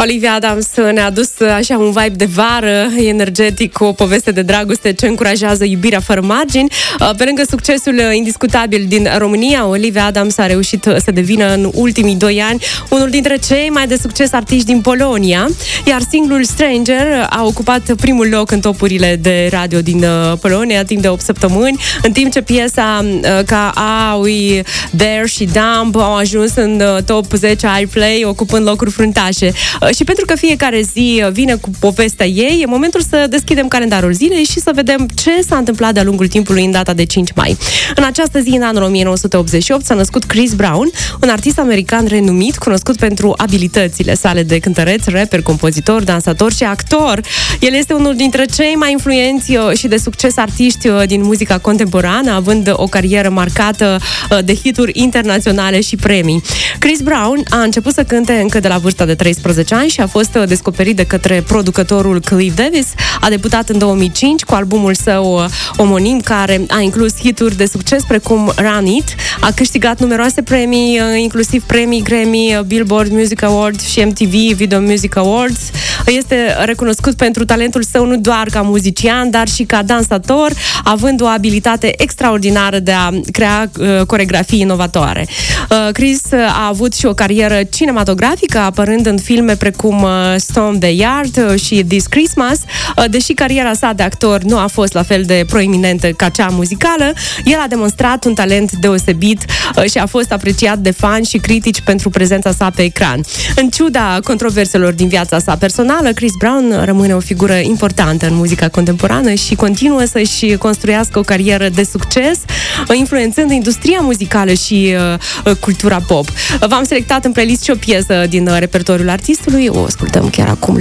Olivia Adams ne-a adus așa un vibe de vară, energetic, cu o poveste de dragoste ce încurajează iubirea fără margini. Pe lângă succesul indiscutabil din România, Olivia Adams a reușit să devină în ultimii 2 ani unul dintre cei mai de succes artiști din Polonia, iar singlul Stranger a ocupat primul loc în topurile de radio din Polonia timp de 8 săptămâni, în timp ce piesa ca Are We There și Dumb au ajuns în top 10 airplay, ocupând locuri fruntașe. Și pentru că fiecare zi vine cu povestea ei, e momentul să deschidem calendarul zilei și să vedem ce s-a întâmplat de-a lungul timpului în data de 5 mai. În această zi, în anul 1988, s-a născut Chris Brown, un artist american renumit, cunoscut pentru abilitățile sale de cântăreț, rapper, compozitor, dansator și actor. El este unul dintre cei mai influenți și de succes artiști din muzica contemporană, având o carieră marcată de hituri internaționale și premii. Chris Brown a început să cânte încă de la vârsta de 13 ani și a fost descoperit de către producătorul Cliff Davis. A debutat în 2005 cu albumul său omonim, care a inclus hituri de succes precum Run It. A câștigat numeroase premii, inclusiv premii Grammy, Billboard Music Awards și MTV Video Music Awards. Este recunoscut pentru talentul său nu doar ca muzician, dar și ca dansator, având o abilitate extraordinară de a crea coregrafii inovatoare. Chris a avut și o carieră cinematografică, apărând în filme precum Storm the Yard și This Christmas. Deși cariera sa de actor nu a fost la fel de proeminentă ca cea muzicală, el a demonstrat un talent deosebit și a fost apreciat de fani și critici pentru prezența sa pe ecran. În ciuda controverselor din viața sa personală, Chris Brown rămâne o figură importantă în muzica contemporană și continuă să-și construiască o carieră de succes, influențând industria muzicală și cultura pop. V-am selectat în playlist și o piesă din repertoriul artistului, o ascultăm chiar acum.